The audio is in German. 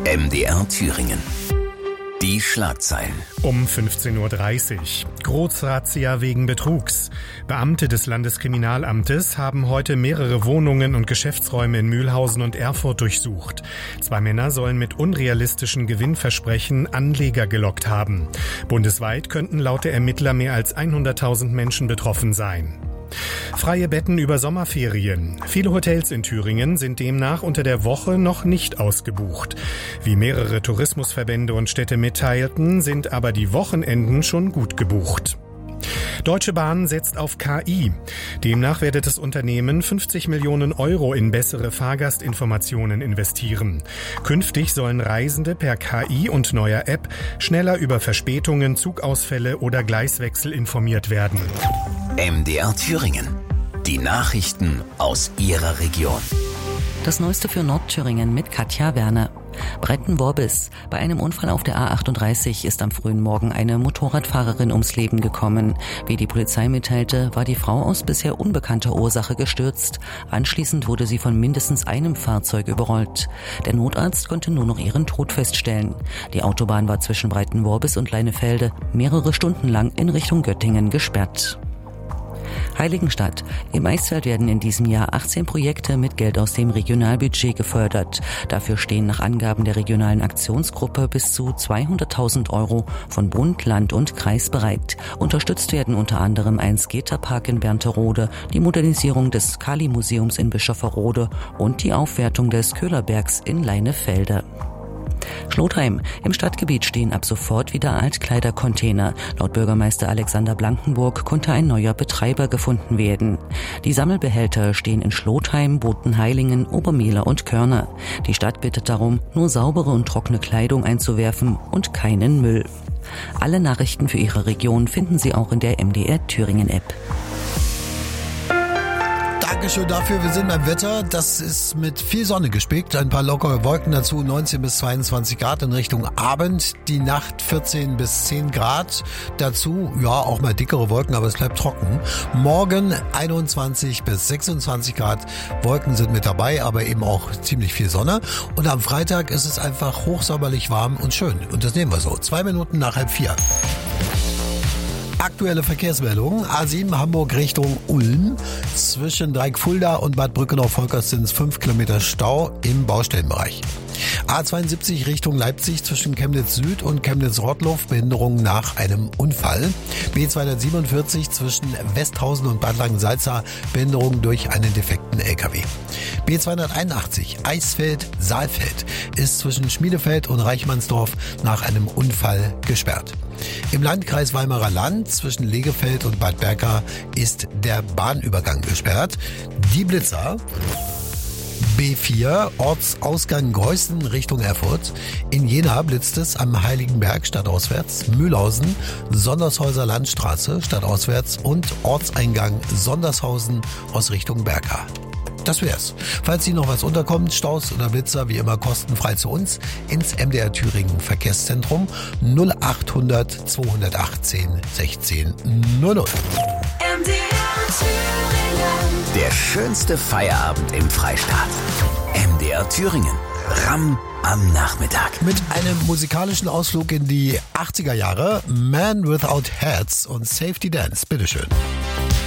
MDR Thüringen. Die Schlagzeilen. Um 15.30 Uhr. Großrazzia wegen Betrugs. Beamte des Landeskriminalamtes haben heute mehrere Wohnungen und Geschäftsräume in Mühlhausen und Erfurt durchsucht. 2 Männer sollen mit unrealistischen Gewinnversprechen Anleger gelockt haben. Bundesweit könnten laut der Ermittler mehr als 100.000 Menschen betroffen sein. Freie Betten über Sommerferien. Viele Hotels in Thüringen sind demnach unter der Woche noch nicht ausgebucht. Wie mehrere Tourismusverbände und Städte mitteilten, sind aber die Wochenenden schon gut gebucht. Deutsche Bahn setzt auf KI. Demnach werde das Unternehmen 50 Millionen Euro in bessere Fahrgastinformationen investieren. Künftig sollen Reisende per KI und neuer App schneller über Verspätungen, Zugausfälle oder Gleiswechsel informiert werden. MDR Thüringen. Die Nachrichten aus Ihrer Region. Das Neueste für Nordthüringen mit Katja Werner. Bretten-Worbis. Bei einem Unfall auf der A38 ist am frühen Morgen eine Motorradfahrerin ums Leben gekommen. Wie die Polizei mitteilte, war die Frau aus bisher unbekannter Ursache gestürzt. Anschließend wurde sie von mindestens einem Fahrzeug überrollt. Der Notarzt konnte nur noch ihren Tod feststellen. Die Autobahn war zwischen Breiten-Worbis und Leinefelde mehrere Stunden lang in Richtung Göttingen gesperrt. Heiligenstadt. Im Eichsfeld werden in diesem Jahr 18 Projekte mit Geld aus dem Regionalbudget gefördert. Dafür stehen nach Angaben der regionalen Aktionsgruppe bis zu 200.000 Euro von Bund, Land und Kreis bereit. Unterstützt werden unter anderem ein Skaterpark in Bernterode, die Modernisierung des Kali-Museums in Bischofferode und die Aufwertung des Köhlerbergs in Leinefelde. Schlotheim. Im Stadtgebiet stehen ab sofort wieder Altkleidercontainer. Laut Bürgermeister Alexander Blankenburg konnte ein neuer Betreiber gefunden werden. Die Sammelbehälter stehen in Schlotheim, Botenheilingen, Obermehler und Körner. Die Stadt bittet darum, nur saubere und trockene Kleidung einzuwerfen und keinen Müll. Alle Nachrichten für Ihre Region finden Sie auch in der MDR Thüringen App. Dankeschön dafür. Wir sind beim Wetter. Das ist mit viel Sonne gespickt. Ein paar lockere Wolken dazu. 19 bis 22 Grad in Richtung Abend. Die Nacht 14 bis 10 Grad. Dazu, ja, auch mal dickere Wolken, aber es bleibt trocken. Morgen 21 bis 26 Grad. Wolken sind mit dabei, aber eben auch ziemlich viel Sonne. Und am Freitag ist es einfach hochsommerlich warm und schön. Und das nehmen wir so. 2 Minuten nach 3:30. Aktuelle Verkehrsmeldungen. A7 Hamburg Richtung Ulm. Zwischen Dreieck-Fulda und Bad Brückenau-Volkers sind es 5 Kilometer Stau im Baustellenbereich. A72 Richtung Leipzig zwischen Chemnitz Süd und Chemnitz-Rottluff, Behinderung nach einem Unfall. B247 zwischen Westhausen und Bad Langensalza, Behinderung durch einen defekten LKW. B281 Eisfeld-Saalfeld ist zwischen Schmiedefeld und Reichmannsdorf nach einem Unfall gesperrt. Im Landkreis Weimarer Land zwischen Legefeld und Bad Berka ist der Bahnübergang gesperrt. Die Blitzer. B4, Ortsausgang Greußen Richtung Erfurt. In Jena blitzt es am Heiligenberg stadtauswärts, Mühlhausen, Sondershäuser Landstraße stadtauswärts und Ortseingang Sondershausen aus Richtung Berka. Das wär's. Falls Ihnen noch was unterkommt, Staus oder Blitzer, wie immer kostenfrei zu uns ins MDR Thüringen Verkehrszentrum 0800 218 16 00. Der schönste Feierabend im Freistaat. MDR Thüringen. Ramm am Nachmittag. Mit einem musikalischen Ausflug in die 80er Jahre. Man Without Hats und Safety Dance. Bitteschön.